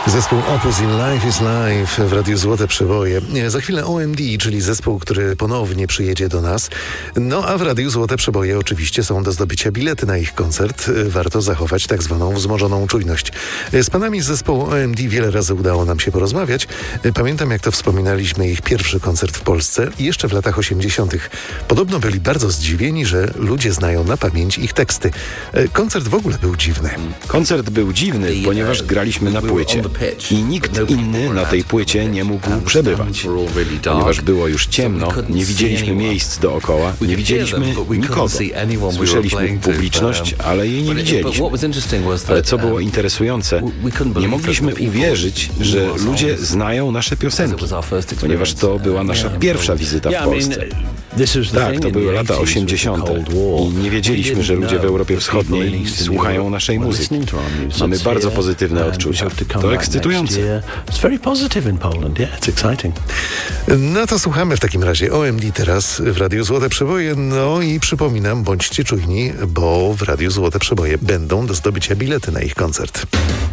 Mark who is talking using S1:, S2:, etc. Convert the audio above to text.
S1: Zespół Opus in Life is Life w Radiu Złote Przeboje. Za chwilę OMD, czyli zespół, który ponownie przyjedzie do nas. No a w Radiu Złote Przeboje oczywiście są do zdobycia bilety na ich koncert. Warto zachować tak zwaną wzmożoną czujność. Z panami z zespołu OMD wiele razy udało nam się porozmawiać. Pamiętam, jak to wspominaliśmy ich pierwszy koncert w Polsce jeszcze w latach 80. Podobno byli bardzo zdziwieni, że ludzie znają na pamięć ich teksty. Koncert w ogóle był dziwny.
S2: Koncert był dziwny, ponieważ graliśmy na płycie i nikt inny na tej płycie nie mógł przebywać. Ponieważ było już ciemno, nie widzieliśmy miejsc dookoła, nie widzieliśmy nikogo. Słyszeliśmy publiczność, ale jej nie widzieliśmy. Ale co było interesujące, nie mogliśmy uwierzyć, że ludzie znają nasze piosenki, ponieważ to była nasza pierwsza wizyta w Polsce. Tak, to były lata 80. i nie wiedzieliśmy, że ludzie w Europie Wschodniej słuchają naszej muzyki. Mamy bardzo pozytywne odczucia. To ekscytujące.
S1: No to słuchamy w takim razie OMD teraz w Radiu Złote Przeboje. No i przypominam, bądźcie czujni, bo w Radiu Złote Przeboje będą do zdobycia bilety na ich koncert.